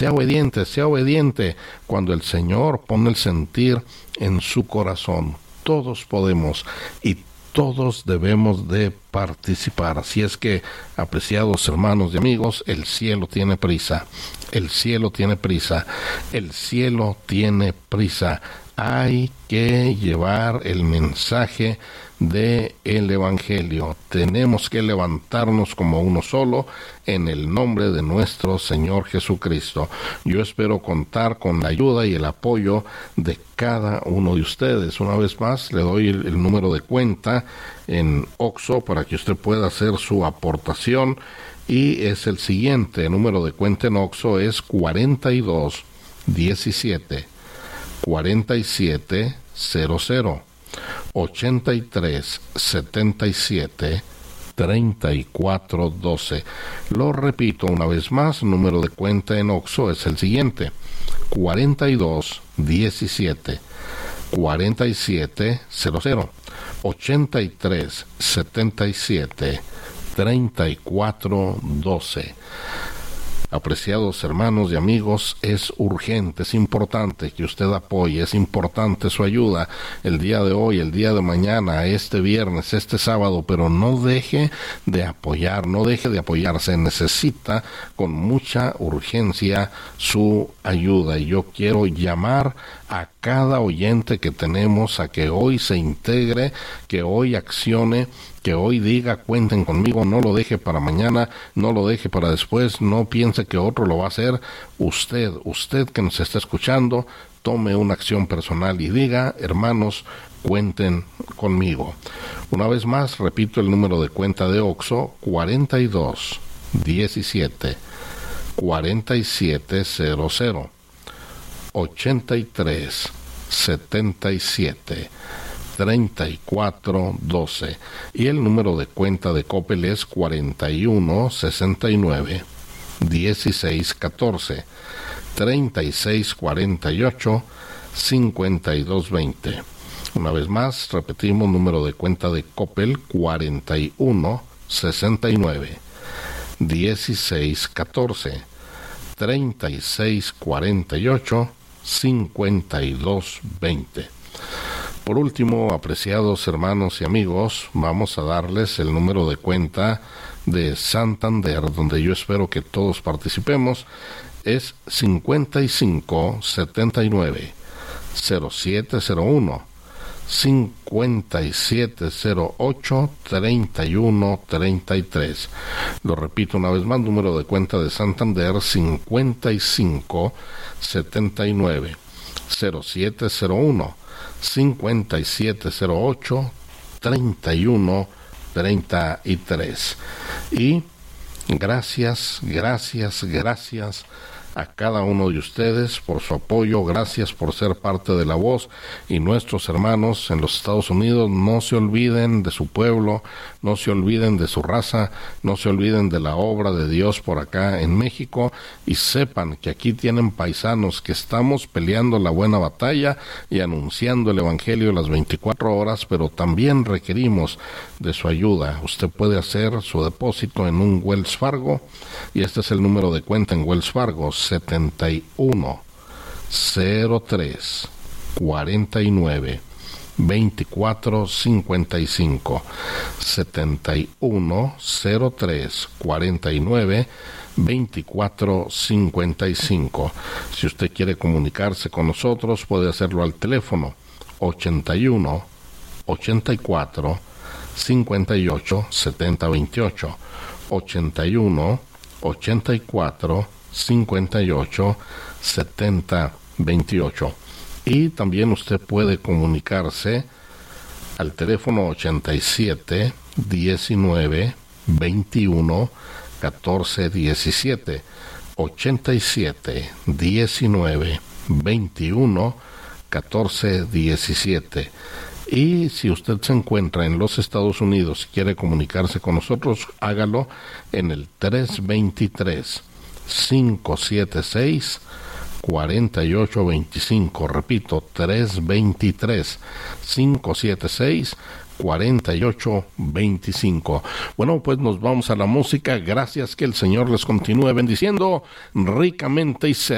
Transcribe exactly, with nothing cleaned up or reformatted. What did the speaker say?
Sea obediente, sea obediente cuando el Señor pone el sentir en su corazón. Todos podemos y todos debemos de participar. Así es que, apreciados hermanos y amigos, el cielo tiene prisa. El cielo tiene prisa. El cielo tiene prisa. Hay que llevar el mensaje de el Evangelio. Tenemos que levantarnos como uno solo en el nombre de nuestro Señor Jesucristo. Yo espero contar con la ayuda y el apoyo de cada uno de ustedes. Una vez más, le doy el, el número de cuenta en Oxxo para que usted pueda hacer su aportación, y es el siguiente. El número de cuenta en Oxxo es cuarenta y dos diecisiete cuarenta y siete cero cero ochenta y tres setenta y siete treinta y cuatro doce. Lo repito una vez más, el número de cuenta en Oxxo es el siguiente: cuarenta y dos diecisiete cuarenta y siete cero cero ochenta y tres setenta y siete treinta y cuatro doce. Apreciados hermanos y amigos, es urgente, es importante que usted apoye, es importante su ayuda el día de hoy, el día de mañana, este viernes, este sábado, pero no deje de apoyar, no deje de apoyarse. Necesita con mucha urgencia su ayuda, y yo quiero llamar a cada oyente que tenemos a que hoy se integre, que hoy accione, que hoy diga: cuenten conmigo, no lo deje para mañana, no lo deje para después, no piense que otro lo va a hacer. Usted, usted que nos está escuchando, tome una acción personal y diga: hermanos, cuenten conmigo. Una vez más, repito el número de cuenta de Oxxo: cuarenta y dos diecisiete cuarenta y siete cero cero ochenta y tres setenta y siete treinta y cuatro doce, y el número de cuenta de Coppel es cuarenta y uno sesenta y nueve dieciséis catorce treinta y seis cuarenta y ocho cincuenta y dos veinte. Una vez más, repetimos: número de cuenta de Coppel cuarenta y uno sesenta y nueve dieciséis catorce treinta y seis cuarenta y ocho cincuenta y dos veinte. Por último, apreciados hermanos y amigos, vamos a darles el número de cuenta de Santander, donde yo espero que todos participemos. Es cincuenta y cinco setenta y nueve cero siete cero uno cincuenta y siete cero ocho treinta y uno treinta y tres. Lo repito una vez más: número de cuenta de Santander cincuenta y cinco setenta y nueve cero siete cero uno cincuenta y siete cero ocho treinta y uno treinta y tres. Y gracias, gracias, gracias a cada uno de ustedes por su apoyo. Gracias por ser parte de La Voz. Y nuestros hermanos en los Estados Unidos, no se olviden de su pueblo, no se olviden de su raza, no se olviden de la obra de Dios por acá en México, y sepan que aquí tienen paisanos que estamos peleando la buena batalla y anunciando el Evangelio las veinticuatro horas, pero también requerimos de su ayuda. Usted puede hacer su depósito en un Wells Fargo, y este es el número de cuenta en Wells Fargo: setenta y uno cero tres cuarenta y nueve veinticuatro cincuenta y cinco. setenta y uno cero tres cuarenta y nueve veinticuatro cincuenta y cinco. Si usted quiere comunicarse con nosotros, puede hacerlo al teléfono ochenta y uno ochenta y cuatro cincuenta y ocho setenta veintiocho. ochenta y uno ochenta y cuatro cincuenta y ocho setenta veintiocho. Y también usted puede comunicarse al teléfono ochenta y siete diecinueve veintiuno catorce diecisiete. ochenta y siete diecinueve veintiuno catorce diecisiete. Y si usted se encuentra en los Estados Unidos y quiere comunicarse con nosotros, hágalo en el tres veintitrés cinco setenta y seis cuarenta y ocho veinticinco. Repito, tres veintitrés cinco setenta y seis cuarenta y ocho veinticinco. Bueno, pues nos vamos a la música. Gracias, que el Señor les continúe bendiciendo ricamente y